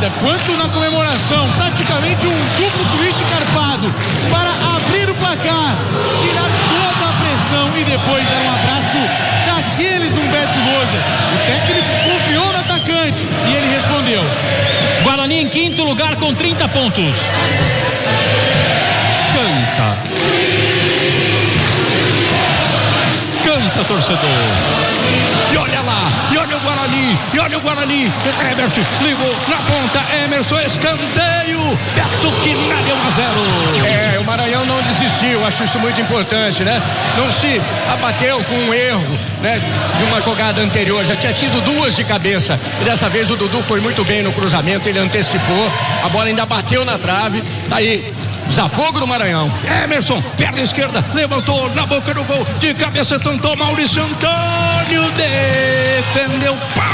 quanto na comemoração, praticamente um duplo twist carpado para abrir o placar, tirar toda a pressão e depois dar um abraço daqueles no Humberto Louser. O técnico confiou no atacante e ele respondeu. Guarani em quinto lugar com 30 pontos. Canta, torcedor. E olha lá, e olha o Guarani, Herbert ligou na ponta, Emerson, escanteio, Beto Quinalha 1-0. O Maranhão não desistiu, acho isso muito importante, né? Não se abateu com um erro, né? De uma jogada anterior, já tinha tido duas de cabeça, e dessa vez o Dudu foi muito bem no cruzamento, ele antecipou, a bola ainda bateu na trave, tá aí. Desafogo do Maranhão. Emerson, perna esquerda, levantou na boca do gol, de cabeça tentou Maurício Antônio, defendeu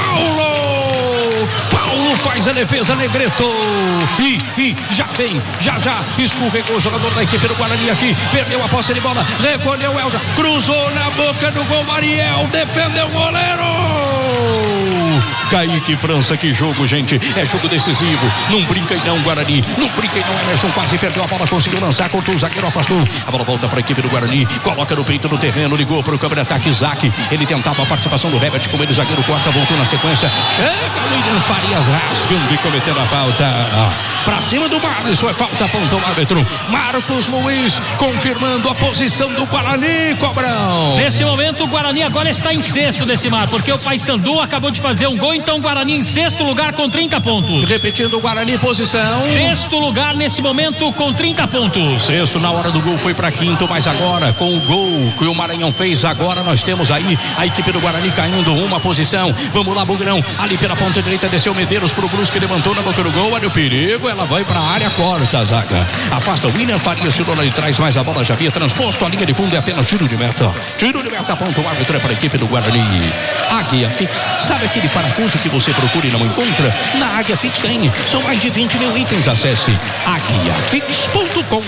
Paulo faz a defesa, Negreto, e já escorregou o jogador da equipe do Guarani aqui, perdeu a posse de bola, recolheu o Elza, cruzou na boca do gol, Mariel, defendeu o goleiro. Kaique França, que jogo, gente, é jogo decisivo, não brinca aí não, Guarani, não brinca aí não, Emerson quase perdeu a bola, conseguiu lançar, contra o zagueiro, afastou, a bola volta para a equipe do Guarani, coloca no peito no terreno, ligou para o câmera de ataque, Isaac, ele tentava a participação do Herbert, como ele, zagueiro corta, voltou na sequência, chega o William Farias rasgando e cometendo a falta, para cima do Marlisson, é falta, apontou o árbitro, Marcos Luiz, confirmando a posição do Guarani, Cobrão. Nesse momento o Guarani agora está em sexto, Decimar, porque o Paysandu acabou de fazer um gol, então o Guarani em sexto lugar com 30 pontos. Repetindo, o Guarani posição. Sexto lugar nesse momento com 30 pontos. Sexto na hora do gol foi para quinto, mas agora com o gol que o Maranhão fez, agora nós temos aí a equipe do Guarani caindo uma posição. Vamos lá, Bugrão, ali pela ponta direita, desceu Medeiros pro Brusque, levantou na boca do gol, olha o perigo, ela vai pra área, corta a zaga. Afasta o William Farias, tirou lá de trás, mas a bola já havia transposto a linha de fundo, é apenas tiro de meta. Tiro de meta, aponta o árbitro, é para a equipe do Guarani. Águia Fix, sabe aquele parafuso que você procura e não encontra? Na Águia Fix tem, são mais de 20 mil itens, acesse aguiafix.com.br.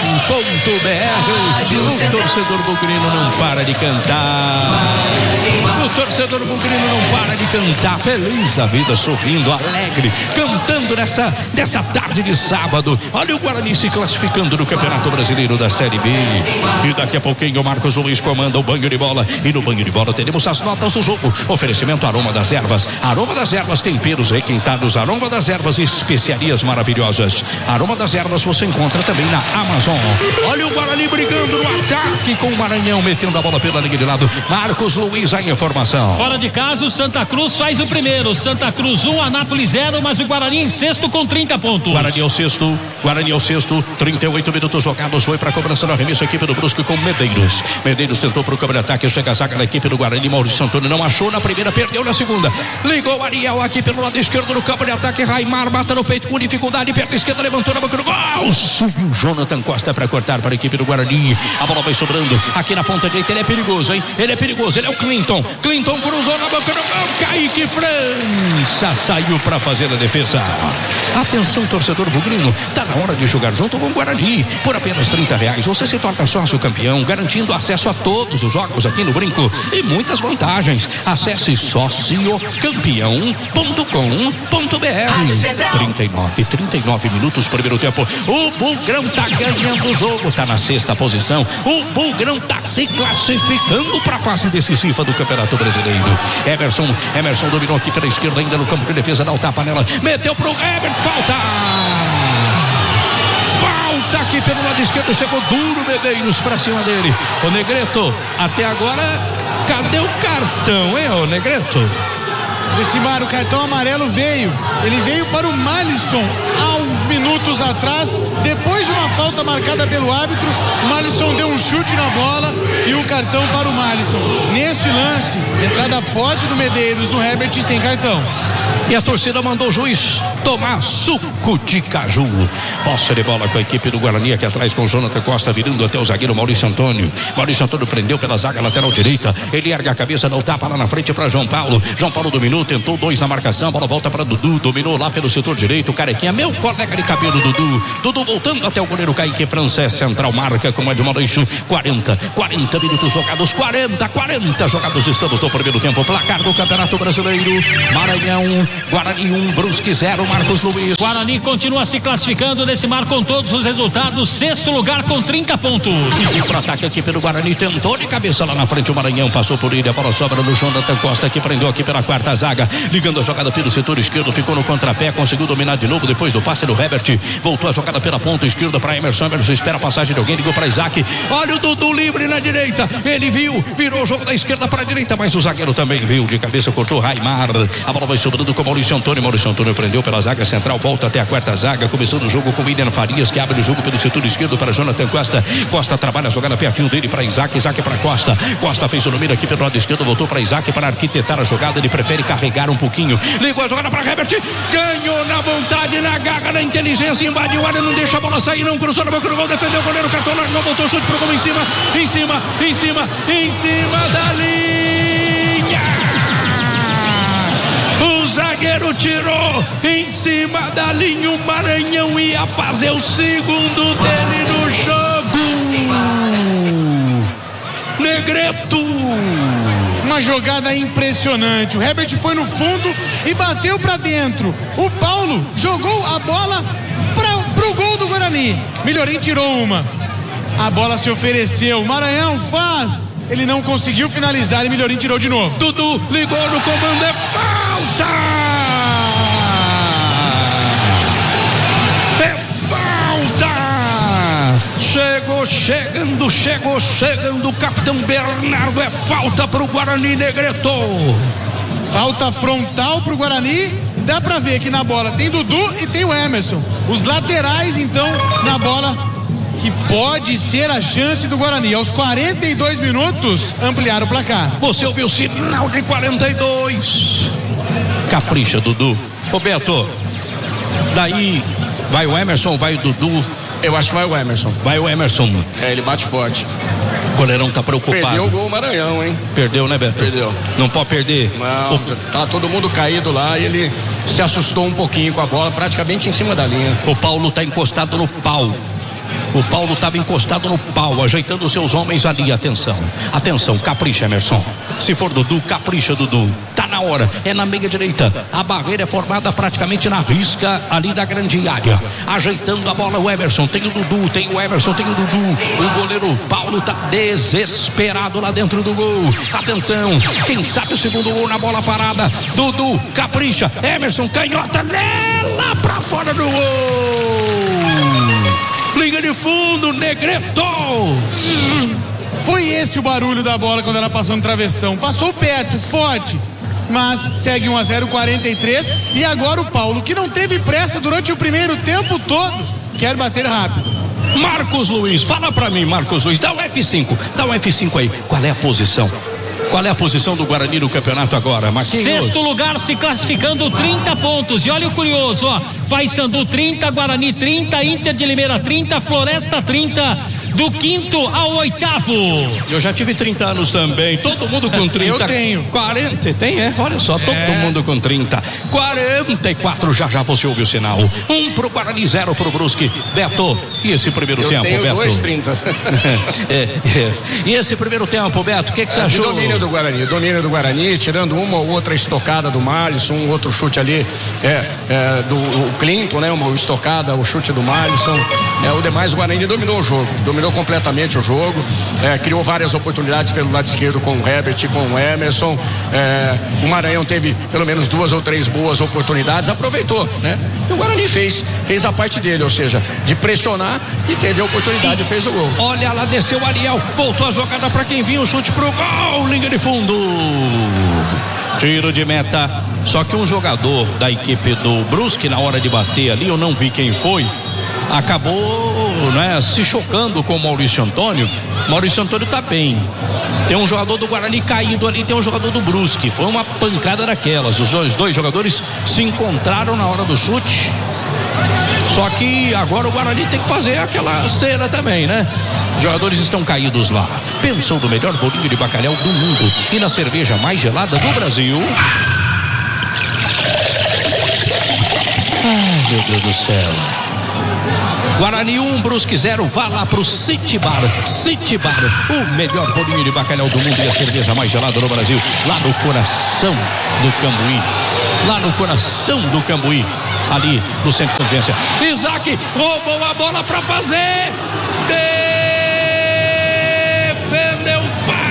O torcedor bugrino não para de cantar. O torcedor bugrino não para de cantar, feliz da vida, sorrindo, alegre, cantando nessa tarde de sábado. Olha o Guarani se classificando no Campeonato Brasileiro da Série B. E daqui a pouquinho o Marcos Luiz comanda o banho de bola. E no banho de bola teremos as notas do jogo. Oferecimento Aroma das Ervas. Aroma das Ervas, temperos requintados. Aroma das Ervas, especiarias maravilhosas. Aroma das Ervas você encontra também na Amazon. Olha o Guarani brigando no ataque com o Maranhão, metendo a bola pela linha de lado. Marcos Luiz, a informação. Fora de casa, o Santa Cruz faz o primeiro. Santa Cruz 1, Anápolis 0, mas o Guarani em sexto com 30 pontos. Guarani é o sexto, 38 minutos jogados, foi para a cobrança no arremesso, a equipe do Brusque com Medeiros. Medeiros tentou para o câmera de ataque, chega a zaga da equipe do Guarani, Maurício Antônio não achou na primeira, perdeu na segunda. Ligou o Ariel aqui pelo lado esquerdo no campo de ataque, Raimar mata no peito com dificuldade, perna esquerda, levantou na boca do gol, subiu Jonathan Costa para cortar para a equipe do Guarani, a bola vai sobrando aqui na ponta direita, ele é perigoso, hein? Ele é o Clinton cruzou na boca do gol, Kaique França saiu para fazer a defesa. Atenção, torcedor bugrino, tá na hora de jogar junto com o Guarani. Por apenas R$30 você se torna sócio campeão, garantindo acesso a todos os jogos aqui no Brinco e muitas vantagens. Acesse sociocampeão.com.br. 39 minutos, primeiro tempo. O Bugrão tá ganhando o jogo, tá na sexta posição. O Bugrão tá se classificando para a fase decisiva do Campeonato Brasileiro. Emerson dominou aqui pela esquerda, ainda no campo de defesa, dá o tapa nela, meteu pro Herbert, falta aqui pelo lado esquerdo, chegou duro Medeiros pra cima dele. O Negreto, até agora, cadê o cartão, hein, o Negreto? Decimar, o cartão amarelo veio. Ele veio para o Marlisson há uns minutos atrás. Depois de uma falta marcada pelo árbitro, o Marlisson deu um chute na bola e o cartão para o Marlisson. Neste lance, entrada forte do Medeiros no Herbert sem cartão. E a torcida mandou o juiz tomar suco de caju. Posse de bola com a equipe do Guarani aqui atrás com o Jonathan Costa virando até o zagueiro Maurício Antônio. Maurício Antônio prendeu pela zaga lateral direita. Ele ergue a cabeça, dá o tapa lá na frente para João Paulo. João Paulo dominou, tentou dois na marcação. A bola volta para Dudu, dominou lá pelo setor direito. O Carequinha, meu colega de cabelo Dudu voltando até o goleiro Kaique Francês, central marca com Edmondson. 40 minutos jogados, 40 jogados, estamos no primeiro tempo. Placar do Campeonato Brasileiro: Maranhão, Guarani 1, Brusque 0, Marcos Luiz. Guarani continua se classificando nesse mar com todos os resultados, 6º lugar com 30 pontos. E para ataque aqui pelo Guarani, tentou de cabeça lá na frente o Maranhão, passou por ele, a bola sobra no Jonathan Costa, que prendeu aqui pela quarta zaga, ligando a jogada pelo setor esquerdo, ficou no contrapé, conseguiu dominar de novo depois do passe do Herbert, voltou a jogada pela ponta esquerda para Emerson espera a passagem de alguém, ligou para Isaac, olha o Dudu livre na direita, ele viu, virou o jogo da esquerda para a direita, mas o zagueiro também viu, de cabeça cortou Raimar, a bola vai sobrando com Maurício Antônio prendeu pela zaga central, volta até a quarta zaga, começando o jogo com William Farias, que abre o jogo pelo setor esquerdo para Jonathan Costa trabalha a jogada pertinho dele para Isaac para Costa fez o número aqui pelo lado esquerdo, voltou para Isaac para arquitetar a jogada, ele prefere carregar um pouquinho, ligou a jogada para Herbert, ganhou na vontade, na garra, na inteligência, invadiu a área, não deixa a bola sair, não cruzou na boca do gol, defendeu o goleiro, cartão largou, voltou, chute pro gol em cima da linha. O zagueiro tirou em cima da linha, o Maranhão ia fazer o segundo dele no jogo. Negreto. Uma jogada impressionante. O Herbert foi no fundo e bateu para dentro. O Paulo jogou a bola pro gol do Guarani. Melhorim tirou uma. A bola se ofereceu. Maranhão faz. Ele não conseguiu finalizar e Melhorim tirou de novo. Dudu ligou no comando, é falta! Chegou chegando o capitão Bernardo, é falta pro Guarani, Negreto. Falta frontal pro Guarani, dá pra ver que na bola tem Dudu e tem o Emerson. Os laterais então na bola, que pode ser a chance do Guarani. Aos 42 minutos, ampliar o placar. Você ouviu o sinal de 42. Capricha, Dudu. Ô Beto, daí vai o Emerson, vai o Dudu. Eu acho que vai o Emerson. Vai o Emerson. Ele bate forte. O goleirão tá preocupado. Perdeu o gol Maranhão, hein? Perdeu, né, Beto? Perdeu. Não pode perder. Não, tá todo mundo caído lá e ele se assustou um pouquinho com a bola, praticamente em cima da linha. O Paulo tá encostado no pau. O Paulo estava encostado no pau, ajeitando os seus homens ali. Atenção, capricha, Emerson. Se for Dudu, capricha, Dudu. Tá na hora, é na meia direita. A barreira é formada praticamente na risca ali da grande área. Ajeitando a bola o Emerson, tem o Dudu, tem o Emerson, tem o Dudu. O goleiro Paulo tá desesperado lá dentro do gol. Atenção, quem sabe o segundo gol na bola parada. Dudu, capricha, Emerson, canhota, lá pra fora do gol. Linha de fundo, Negreto. Foi esse o barulho da bola quando ela passou no travessão. Passou perto, forte, mas segue 1-0, 43. E agora o Paulo, que não teve pressa durante o primeiro tempo todo, quer bater rápido. Marcos Luiz, fala pra mim, Marcos Luiz, dá um F5 aí. Qual é a posição? Qual é a posição do Guarani no campeonato agora, Marquinhos? 6º lugar, se classificando, 30 pontos. E olha o curioso, ó. Paysandu 30, Guarani 30, Inter de Limeira 30, Floresta 30. Do 5º ao 8º. Eu já tive 30 anos também. Todo mundo com 30. Eu tenho. 40, tem, é? Olha só, todo mundo com 30. 44, já você ouve o sinal. 1 pro Guarani, 0 pro Brusque. Beto, e esse primeiro tempo, Beto? Eu tenho 2,30. E esse primeiro tempo, Beto, o que você achou? Domínio do Guarani, tirando uma ou outra estocada do Malisson, um outro chute ali do Clinton, né? Uma estocada, o chute do Malisson. O demais, o Guarani dominou o jogo. Dominou completamente o jogo, criou várias oportunidades pelo lado esquerdo com o Herbert, com o Emerson. O Maranhão teve pelo menos 2 ou 3 boas oportunidades, aproveitou, né? E o Guarani fez a parte dele, ou seja, de pressionar, e teve a oportunidade e fez o gol. Olha lá, desceu o Ariel, voltou a jogada para quem vinha, o chute pro gol, linha de fundo. Tiro de meta. Só que um jogador da equipe do Brusque, na hora de bater ali, eu não vi quem foi, acabou, né, se chocando com o Maurício Antônio. Maurício Antônio tá bem. Tem um jogador do Guarani caído ali, tem um jogador do Brusque. Foi uma pancada daquelas. Os dois jogadores se encontraram na hora do chute. Só que agora o Guarani tem que fazer aquela cena também, né? Os jogadores estão caídos lá. Pensou no melhor bolinho de bacalhau do mundo e na cerveja mais gelada do Brasil. Ai, meu Deus do céu. Guarani 1, Brusque 0, vá lá pro City Bar, o melhor bolinho de bacalhau do mundo e a cerveja mais gelada no Brasil, lá no coração do Cambuí, ali no centro de convivência. Isaac roubou a bola pra fazer, defendeu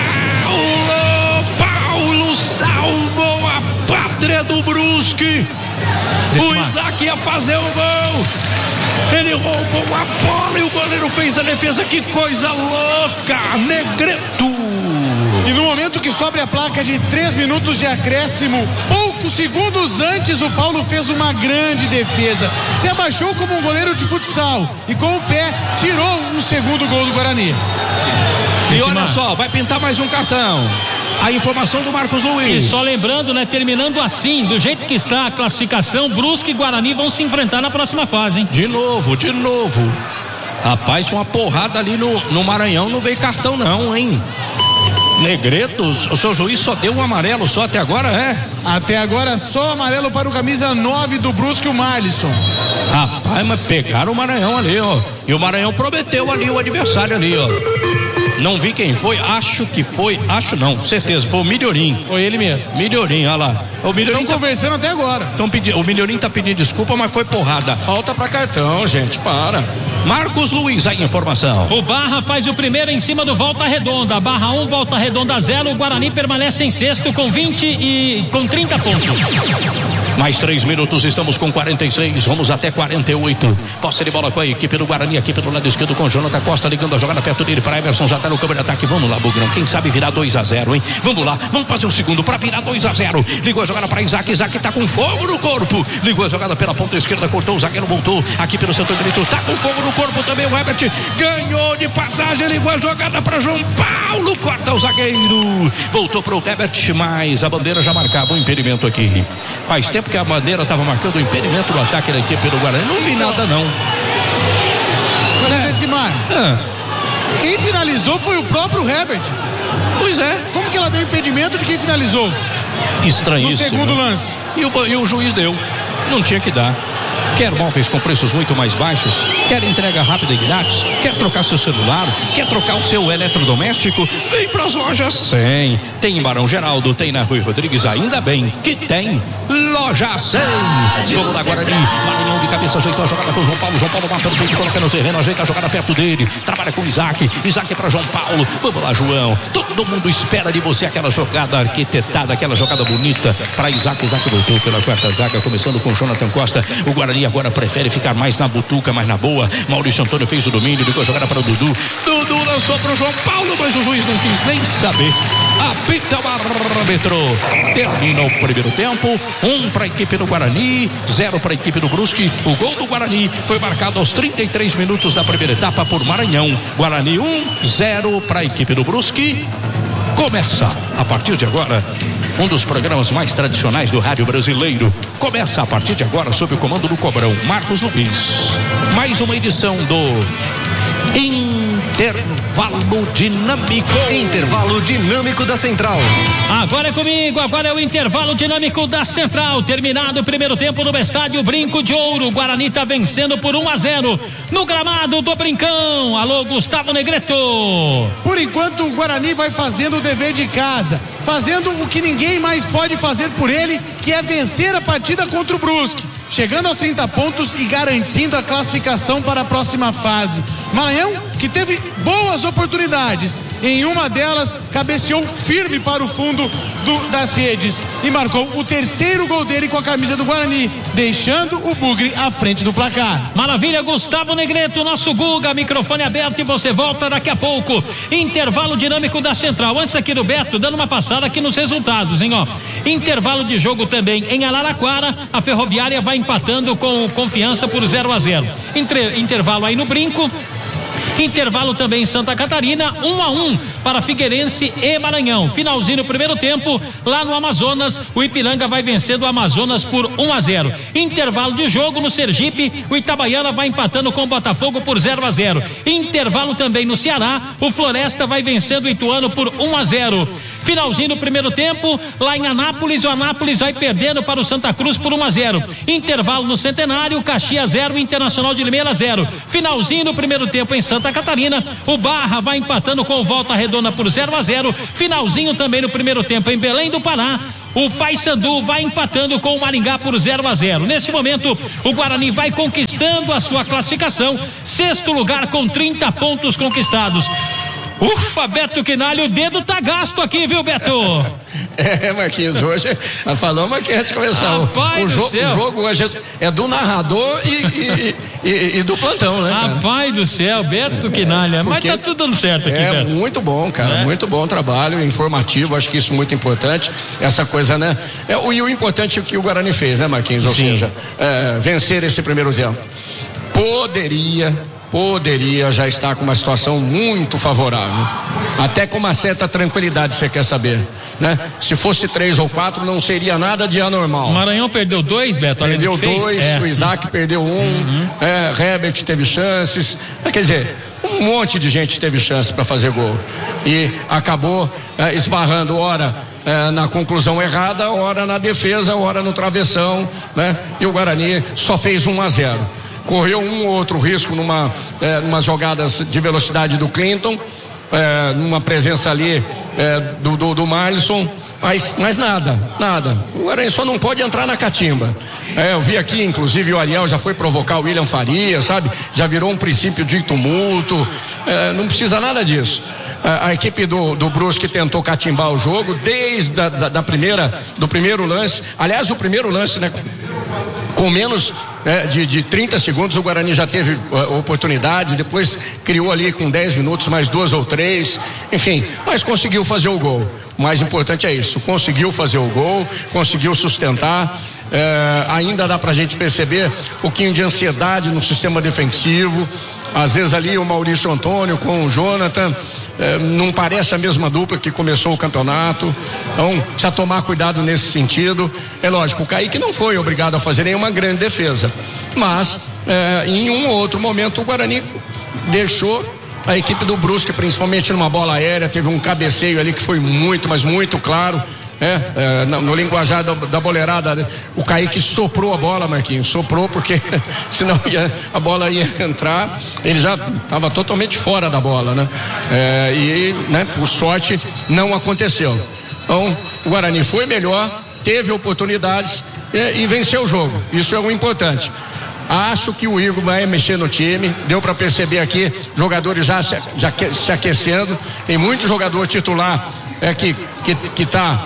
Paulo salvou a pátria do Brusque. O Isaac ia fazer o gol. Ele roubou a bola e o goleiro fez a defesa. Que coisa louca, Negreto. E no momento que sobe a placa de 3 minutos de acréscimo, poucos segundos antes, o Paulo fez uma grande defesa. Se abaixou como um goleiro de futsal e com o pé tirou o segundo gol do Guarani. E olha só, vai pintar mais um cartão. A informação do Marcos Luiz. E só lembrando, né, terminando assim, do jeito que está a classificação, Brusque e Guarani vão se enfrentar na próxima fase, hein? De novo. Rapaz, uma porrada ali no Maranhão, não veio cartão não, hein? Negretos, o seu juiz só deu um amarelo só até agora, é? Até agora só amarelo para o camisa 9 do Brusque, o Marlisson. Rapaz, mas pegaram o Maranhão ali, ó. E o Maranhão prometeu ali o adversário ali, ó. Não vi quem foi, certeza, foi o Milhorim. Foi ele mesmo. Milhorim, olha lá. Estão conversando até agora. O Milhorim tá pedindo desculpa, mas foi porrada. Falta pra cartão, gente, para. Marcos Luiz, a informação. O Barra faz o primeiro em cima do Volta Redonda. Barra 1, Volta Redonda 0. O Guarani permanece em sexto com 30 pontos. Mais 3 minutos, estamos com 46, vamos até 48. Posse de bola com a equipe do Guarani, aqui pelo lado esquerdo com Jonathan Costa, ligando a jogada perto dele para Emerson, já tá no campo de ataque. Vamos lá, Bugrão, quem sabe virar 2-0, hein? Vamos lá, vamos fazer o segundo para virar 2-0. Ligou a jogada para Isaac tá com fogo no corpo. Ligou a jogada pela ponta esquerda, cortou, o zagueiro voltou aqui pelo setor direito, tá com fogo no corpo também. O Herbert ganhou de passagem, ligou a jogada para João Paulo, corta o zagueiro, voltou pro Herbert, mas a bandeira já marcava o impedimento aqui. Faz tempo que a bandeira estava marcando o impedimento do ataque da equipe do Guarani. Não vi nada não. Mas Decimar, quem finalizou foi o próprio Herbert. Pois é. Como que ela deu impedimento de quem finalizou? Estranhíssimo. No segundo lance. E o juiz deu. Não tinha que dar. Quer móveis com preços muito mais baixos? Quer entrega rápida e grátis? Quer trocar seu celular? Quer trocar o seu eletrodoméstico? Vem para as lojas 100. Tem em Barão Geraldo, tem na Rui Rodrigues, ainda bem que tem Loja 100. Vamos lá, Guarani. Maranhão de cabeça, ajeitou a jogada com o João Paulo. João Paulo mata no peito, coloca no terreno, ajeita a jogada perto dele. Trabalha com o Isaac. Isaac para João Paulo. Vamos lá, João. Todo mundo espera de você aquela jogada arquitetada, aquela jogada bonita para Isaac. Isaac voltou pela quarta zaga, começando com Jonathan Costa. O Guarani agora prefere ficar mais na butuca, mais na boa. Maurício Antônio fez o domínio, ligou a jogada para o Dudu. Dudu lançou para o João Paulo, mas o juiz não quis nem saber. Apita o árbitro. Termina o primeiro tempo. 1 para a equipe do Guarani, 0 para a equipe do Brusque. O gol do Guarani foi marcado aos 33 minutos da primeira etapa por Maranhão. Guarani 0 para a equipe do Brusque. Começa a partir de agora um dos programas mais tradicionais do rádio brasileiro. Começa a partir de agora sob o comando do Cobrão Marcos Luiz. Mais uma edição do Intervalo Dinâmico. Intervalo Dinâmico da Central. Agora é comigo, agora é o Intervalo Dinâmico da Central. Terminado o primeiro tempo no estádio Brinco de Ouro. O Guarani está vencendo por 1-0 no gramado do Brincão. Alô, Gustavo Negreto. Por enquanto o Guarani vai fazendo o dever de casa, fazendo o que ninguém mais pode fazer por ele, que é vencer a partida contra o Brusque, chegando aos 30 pontos e garantindo a classificação para a próxima fase. Maranhão, que teve boas oportunidades, em uma delas cabeceou firme para o fundo das redes e marcou o terceiro gol dele com a camisa do Guarani, deixando o Bugre à frente do placar. Maravilha, Gustavo Negreto, nosso Guga, microfone aberto e você volta daqui a pouco. Intervalo Dinâmico da Central. Antes aqui do Beto, dando uma passada aqui nos resultados, hein, ó. Intervalo de jogo também em Araraquara, a Ferroviária vai empatando com Confiança por 0-0. Intervalo aí no Brinco. Intervalo também em Santa Catarina, 1-1 para Figueirense e Maranhão. Finalzinho do primeiro tempo, lá no Amazonas, o Ipiranga vai vencendo o Amazonas por 1-0. Intervalo de jogo no Sergipe, o Itabaiana vai empatando com o Botafogo por 0-0. Intervalo também no Ceará, o Floresta vai vencendo o Ituano por 1-0. Finalzinho do primeiro tempo, lá em Anápolis, o Anápolis vai perdendo para o Santa Cruz por 1-0. Intervalo no Centenário, Caxias 0, Internacional de Limeira 0. Finalzinho do primeiro tempo em Santa Catarina, o Barra vai empatando com o Volta Redonda por 0-0. Finalzinho também no primeiro tempo em Belém do Pará, o Paysandu vai empatando com o Maringá por 0-0. Nesse momento, o Guarani vai conquistando a sua classificação, 6º lugar com 30 pontos conquistados. Ufa, Beto Quinalha, o dedo tá gasto aqui, viu, Beto? Marquinhos, hoje nós falamos aqui antes de começar. O jogo hoje é do narrador e do plantão, né, cara? Rapaz do céu, Beto Quinalha, mas tá tudo dando certo aqui, Beto. Muito bom, cara, muito bom trabalho, informativo, acho que isso é muito importante, essa coisa, né? E o importante é o que o Guarani fez, né, Marquinhos? Ou seja, vencer esse primeiro tempo. Poderia já estar com uma situação muito favorável, até com uma certa tranquilidade, você quer saber, né? Se fosse 3 ou 4 não seria nada de anormal. O Maranhão perdeu 2, Beto. Perdeu 2, o Isaac perdeu 1, Herbert teve chances, quer dizer, um monte de gente teve chance para fazer gol e acabou esbarrando ora na conclusão errada, ora na defesa, ora no travessão, né? E o Guarani só fez 1-0. Correu um ou outro risco numas jogadas de velocidade do Clinton, numa presença ali do Marlisson, mas nada. O Guarani só não pode entrar na catimba. Eu vi aqui, inclusive, o Ariel já foi provocar o William Faria, sabe? Já virou um princípio de tumulto. Não precisa nada disso. A equipe do Brusque tentou catimbar o jogo desde do primeiro lance. Aliás, o primeiro lance, né? Com menos de 30 segundos o Guarani já teve oportunidades, depois criou ali com 10 minutos mais 2 ou 3, enfim, mas conseguiu fazer o gol. O mais importante é isso, conseguiu fazer o gol, conseguiu sustentar. Ainda dá pra gente perceber um pouquinho de ansiedade no sistema defensivo. Às vezes ali o Maurício Antônio com o Jonathan não parece a mesma dupla que começou o campeonato, então precisa tomar cuidado nesse sentido. É lógico, o Kaique não foi obrigado a fazer nenhuma grande defesa, mas em um ou outro momento o Guarani deixou a equipe do Brusque, principalmente numa bola aérea, teve um cabeceio ali que foi muito, mas muito claro. No linguajar da boleirada, o Kaique soprou a bola, Marquinhos, soprou porque senão a bola ia entrar, ele já estava totalmente fora da bola, né? Por sorte não aconteceu. Então o Guarani foi melhor, teve oportunidades e venceu o jogo, isso é o importante. Acho que o Igor vai mexer no time, deu para perceber aqui, jogadores já se aquecendo, tem muito jogador titular que está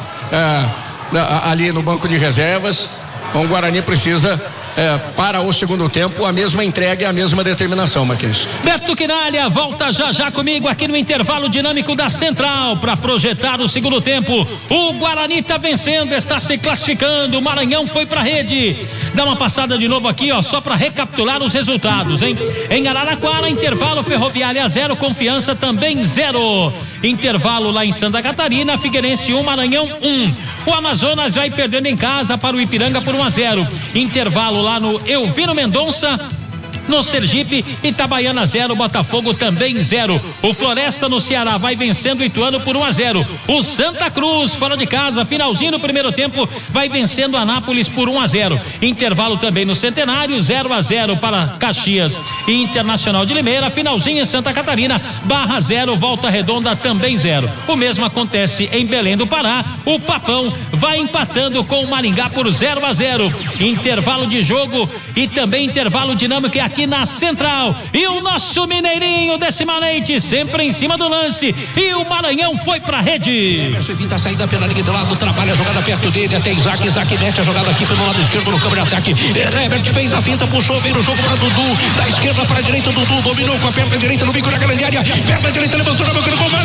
ali no banco de reservas. Então o Guarani precisa para o segundo tempo a mesma entrega e a mesma determinação, Marquinhos. Beto Quinalha volta já comigo aqui no intervalo dinâmico da Central para projetar o segundo tempo. O Guarani está vencendo, está se classificando, o Maranhão foi para a rede. Dá uma passada de novo aqui, só para recapitular os resultados, hein? Em Araraquara, intervalo Ferroviária 0, Confiança também 0. Intervalo lá em Santa Catarina, Figueirense 1, Maranhão 1. O Amazonas vai perdendo em casa para o Ipiranga por 1-0. Intervalo lá no Elvino Mendonça. No Sergipe, Itabaiana 0, Botafogo também 0. O Floresta no Ceará vai vencendo o Ituano por 1-0. O Santa Cruz, fora de casa, finalzinho do primeiro tempo, vai vencendo a Anápolis por 1-0. Intervalo também no Centenário, 0-0 para Caxias e Internacional de Limeira. Finalzinho em Santa Catarina, Barra 0, Volta Redonda também 0. O mesmo acontece em Belém do Pará. O Papão vai empatando com o Maringá por 0-0. Intervalo de jogo e também intervalo dinâmico aqui na Central. E o nosso Mineirinho Decimalente sempre em cima do lance. E o Maranhão foi pra rede. Evita a saída pela linha do lado, trabalha a jogada perto dele, até Isaac mete a jogada aqui pelo lado esquerdo no campo de ataque. Herbert fez a finta, puxou, veio no jogo para Dudu, da esquerda para a direita, Dudu dominou com a perna direita no bico da grande área, perna direita levantou